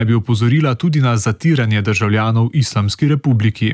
bi opozorila tudi na zatiranje državljanov Islamski republiki.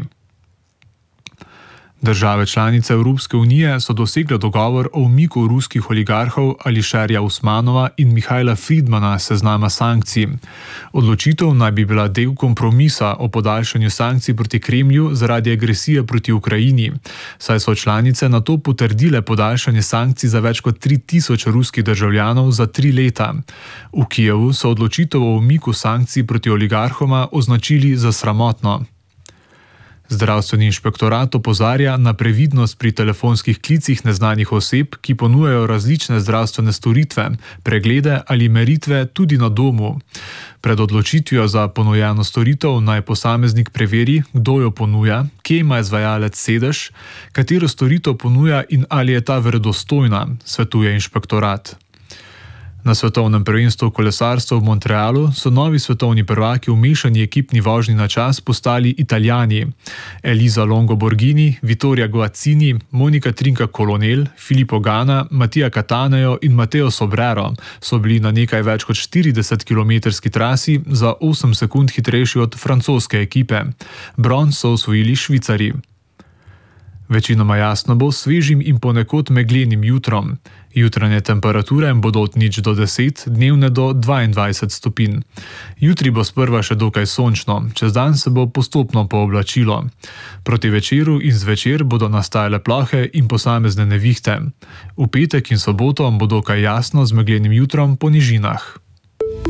Države članice Evropske unije so dosegle dogovor o umiku ruskih oligarhov Ališerja Usmanova in Mihajla Friedmana s seznama sankcij. Odločitev naj bi bila del kompromisa o podaljšanju sankcij proti Kremlju zaradi agresije proti Ukrajini, saj so članice nato potrdile podaljšanje sankcij za več kot 3000 ruskih državljanov za 3 leta. V Kijevu so odločitev o umiku sankcij proti oligarhoma označili za sramotno. Zdravstveni inšpektorat opozarja na previdnost pri telefonskih klicih neznanih oseb, ki ponujajo različne zdravstvene storitve, preglede ali meritve tudi na domu. Pred odločitvijo za ponujeno storitev naj posameznik preveri, kdo jo ponuja, kje ima izvajalec sedež, katero storitev ponuja in ali je ta verodostojna, svetuje inšpektorat. Na svetovnem prvenstvu kolesarstva v Montrealu so novi svetovni prvaki v mešani ekipni vožnji na čas postali Italijani. Elisa Longo Borghini, Vittoria Guazzini, Monica Trinca Colonel, Filippo Ganna, Mattia Cattaneo in Matteo Sobrero so bili na nekaj več kot 40-kilometrski trasi za 8 sekund hitrejši od francoske ekipe. Bron so osvojili Švicari. Večinoma jasno bo s svežim in ponekod meglenim jutrom. Jutranje temperature bodo od 0 do 10, dnevne do 22 stopinj. Jutri bo sprva še dokaj sončno, čez dan se bo postopno pooblačilo. Proti večeru in zvečer bodo nastajale plohe in posamezne nevihte. V petek in soboto bo dokaj jasno z meglenim jutrom po nižinah.